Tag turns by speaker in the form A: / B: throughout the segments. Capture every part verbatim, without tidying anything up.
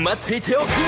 A: 待っていておくレ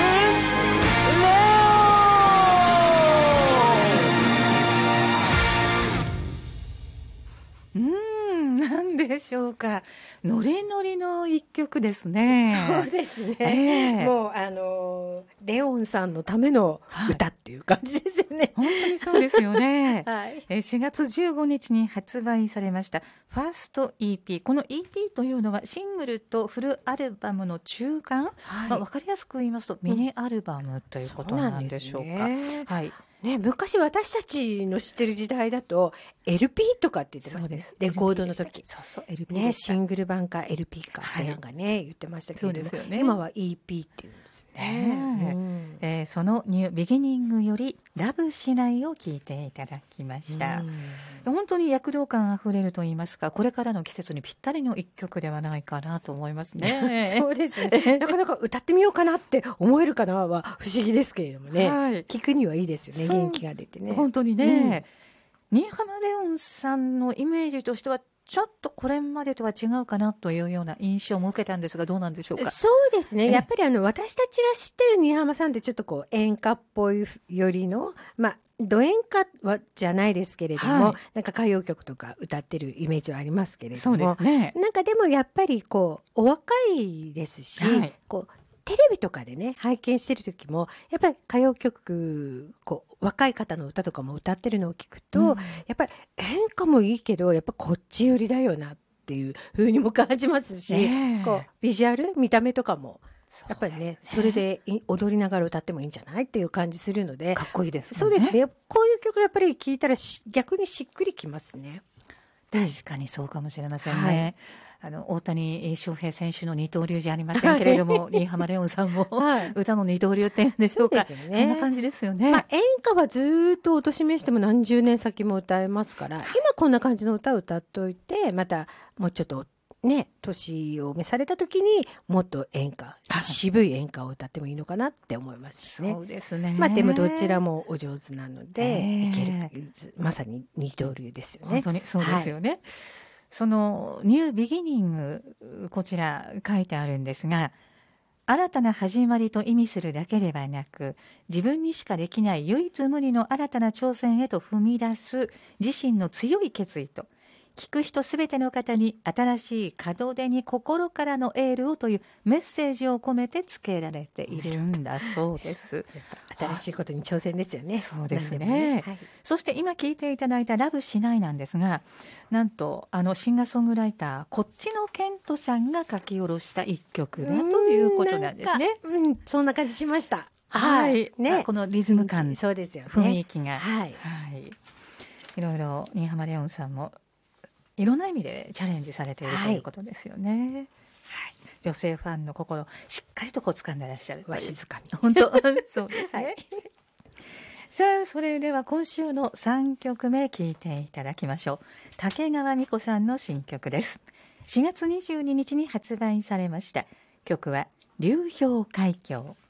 B: オン。うーん、なんでしょうか。ノリノリの一曲ですね。
C: そうですね、
B: えー、
C: もうあのレオンさんのための歌っていう感じですよね、はい、
B: 本当にそうですよね、
C: はい、
B: しがつじゅうごにちに発売されましたファースト イーピー。 この イーピー というのはシングルとフルアルバムの中間、はい、まあ、分かりやすく言いますとミニアルバムということなんでしょうか、うん、そうなんですね、はい
C: ね、昔私たちの知ってる時代だと エルピー とかって言ってましたね。レコードの時。
B: そうそう エルピー
C: ね、シングル版か エルピー かってなんかね、はい、言ってましたけれども、そうですよね、今は イーピー っていうんですね。
B: ね、うんえー、そのニュービギニングよりラブしないを聞いていただきました。本当に躍動感あふれると言いますか、これからの季節にぴったりの一曲ではないかなと思いますね。
C: そうですね。なかなか歌ってみようかなって思えるかなは不思議ですけれどもね。はい、聞くにはいいですよね。元気が出てね。
B: 本当にね、うん、新浜レオンさんのイメージとしてはちょっとこれまでとは違うかなというような印象も受けたんですが、どうなんでしょうか。
C: そうですね、やっぱりあの私たちが知ってる新浜さんってちょっとこう演歌っぽいよりの、まあド演歌はじゃないですけれども、はい、なんか歌謡曲とか歌ってるイメージはありますけれども、そうですね、なんかでもやっぱりこうお若いですし、はい、こうテレビとかでね拝見してる時もやっぱり歌謡曲こう若い方の歌とかも歌ってるのを聞くと、うん、やっぱり演歌もいいけどやっぱこっち寄りだよなっていう風にも感じますし、えー、こうビジュアル見た目とかもやっぱり ね, ねそれで踊りながら歌ってもいいんじゃないっていう感じするので、
B: かっこいいですね。
C: そうですね、こういう曲やっぱり聴いたら逆にしっくりきますね。
B: 確かにそうかもしれませんね、はい、あの大谷翔平選手の二刀流じゃありませんけれども、はい、新浜レオンさんも、はい、歌の二刀流っていうんでしょうか。 そうですよね、そんな感じですよね、
C: まあ、演歌はずっとお年めしても何十年先も歌えますから、今こんな感じの歌を歌っといてまたもうちょっとね、年を召された時にもっと演歌、渋い演歌を歌ってもいいのかなって思いますしね。
B: そうですね。
C: まあでもどちらもお上手なので、えー、いける、まさに二刀流ですよね。
B: 本当にそうですよね。はい、そのニュービギニング、こちら書いてあるんですが、新たな始まりと意味するだけではなく、自分にしかできない唯一無二の新たな挑戦へと踏み出す自身の強い決意と、聞く人すべての方に新しい門出に心からのエールをというメッセージを込めて付けられているんだそうです。
C: 新しいことに挑戦ですよね。
B: そうですね、はい、そして今聞いていただいたラブしないなんですが、なんとあのシンガーソングライターこっちのケントさんが書き下ろした一曲だということなんですね。
C: うん、そんな感じしました。
B: はい、はい、ね、このリズム感、
C: そうですよね、
B: 雰囲気が、
C: はい、
B: はい、いろいろ新浜レオンさんもいろんな意味でチャレンジされているということですよね。はいはい、女性ファンの心をしっかりとこう掴んでらっしゃる
C: わしづかみ、
B: 本当そうですね。はい、さあそれでは今週のさんきょくめ聴いていただきましょう。竹川美子さんの新曲です。しがつにじゅうににちに発売されました。曲は流氷海峡。